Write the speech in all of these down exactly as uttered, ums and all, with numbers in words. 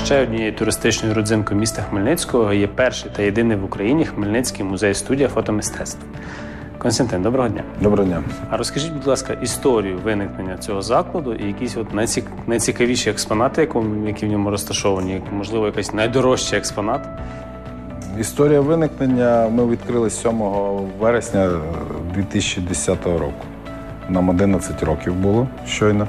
ще однією туристичною родзинкою міста Хмельницького є перший та єдиний в Україні Хмельницький музей-студія фотомистецтв. Константин, доброго дня. Доброго дня. А розкажіть, будь ласка, історію виникнення цього закладу і якісь от найцік... найцікавіші експонати, які в ньому розташовані, можливо, якийсь найдорожчий експонат? Історія виникнення ми відкрили сьомого вересня дві тисячі десятого року. Нам одинадцять років було щойно.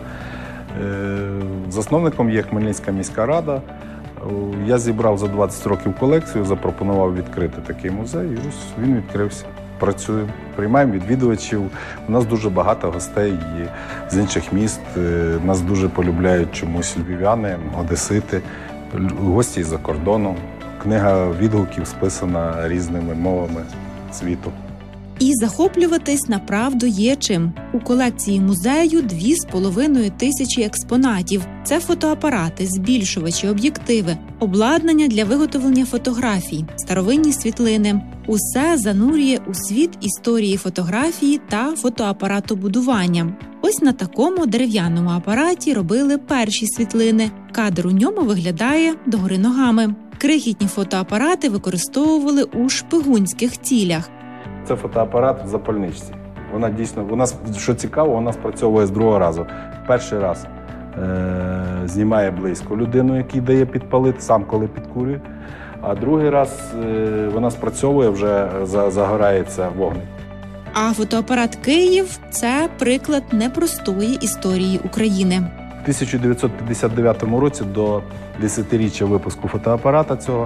Засновником є Хмельницька міська рада. Я зібрав за двадцять років колекцію, запропонував відкрити такий музей, і ось він відкрився. Працюємо, приймаємо відвідувачів. У нас дуже багато гостей з інших міст. Нас дуже полюбляють чомусь львів'яни, одесити, гості з-за кордону. Книга відгуків списана різними мовами світу. І захоплюватись направду є чим. У колекції музею дві з половиною тисячі експонатів. Це фотоапарати, збільшувачі, об'єктиви, обладнання для виготовлення фотографій, старовинні світлини. Усе занурює у світ історії фотографії та фотоапаратобудування. Ось на такому дерев'яному апараті робили перші світлини. Кадр у ньому виглядає догори ногами. Крихітні фотоапарати використовували у шпигунських цілях. Це фотоапарат в запальничці. Вона дійсно, вона, що цікаво, вона спрацьовує з другого разу. Перший раз е- знімає близько людину, який дає підпалити, сам коли підкурює. А другий раз е- вона спрацьовує, вже за- загорається вогник. А фотоапарат «Київ» – це приклад непростої історії України. В тисяча дев'ятсот п'ятдесят дев'ятому році до десятиріччя випуску фотоапарата цього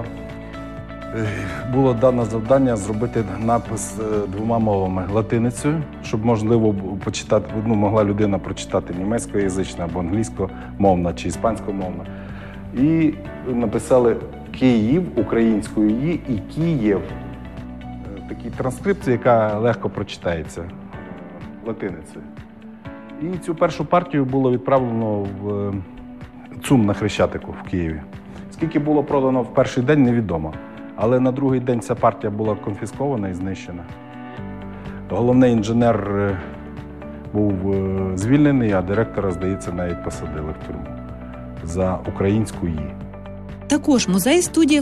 було дано завдання зробити напис двома мовами – латиницею, щоб можливо почитати, ну, могла людина прочитати німецькоязична або англійськомовна чи іспанськомовна. І написали «Київ» українською «і» і «Київ». Такі транскрипції, яка легко прочитається латиницею. І цю першу партію було відправлено в ЦУМ на Хрещатику в Києві. Скільки було продано в перший день, невідомо. Але на другий день ця партія була конфіскована і знищена. Головний інженер був звільнений, а директора, здається, навіть посадили в тюрму за українську «і». Також музей-студія